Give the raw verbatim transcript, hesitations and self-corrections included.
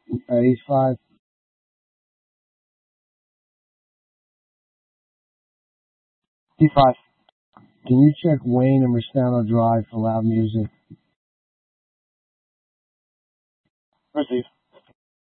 eighty-five. D five. Can you check Wayne and Restano Drive for loud music? Receive.